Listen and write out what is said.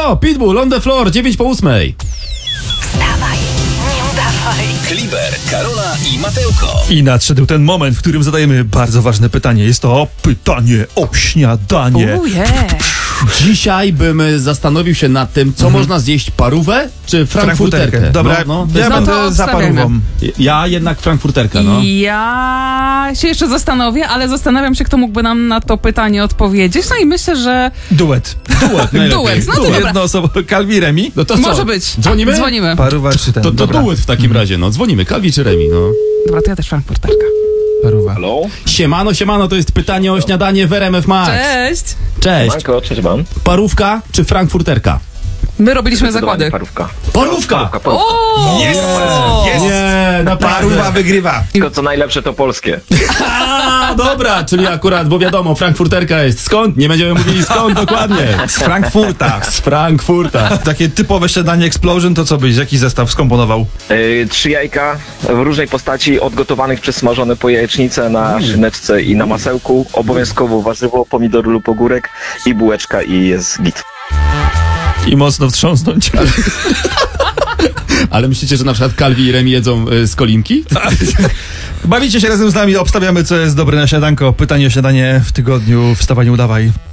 co? Pitbull, on the floor, 9:08. Wstawaj, nie udawaj. Kliber, Karola i Mateuko. I nadszedł ten moment, w którym zadajemy bardzo ważne pytanie. Jest to pytanie o śniadanie. Dzisiaj bym zastanowił się nad tym, co można zjeść, parówę czy frankfurterkę. Dobra, ja No będę to za odstawiamy. parówą. Ja jednak frankfurterkę, no. Ja się jeszcze zastanowię, ale zastanawiam się, kto mógłby nam na to pytanie odpowiedzieć. No i myślę, że Duet. Duet, najlepiej. Duet, no to dobra. Jedno osoba, Kalwi Remi. No to co? Może być. Dzwonimy? Dzwonimy. Paruwa czy ten? To Dobra. duet w takim razie, no. Dzwonimy, Kalwi czy Remi, no. Dobra, to ja też frankfurterka. Paruwa. Halo? Siemano, to jest pytanie o śniadanie w RMF Max. Cześć! Cześć. Manko, cześć wam. Parówka czy frankfurterka? My robiliśmy zakłady. Parówka. Parówka! O! Jest! Nie, naprawdę. Paruwa wygrywa. Tylko co najlepsze to polskie. A, dobra, czyli akurat, bo wiadomo, frankfurterka jest skąd? Nie będziemy mówili skąd dokładnie. Z Frankfurta. Z Frankfurta. Takie typowe śniadanie Explosion, to co byś, jaki zestaw skomponował? 3 jajka w różnej postaci, odgotowanych przez smażone po jajecznicę na szyneczce i na masełku. Obowiązkowo warzywo, pomidor lub ogórek i bułeczka i jest git. I mocno wstrząsnąć. Ale myślicie, że na przykład Kalwi i Remi jedzą z kolinki? Bawicie się razem z nami, obstawiamy, co jest dobre na śniadanko. Pytanie o śniadanie w tygodniu. Wstawaj, nie udawaj.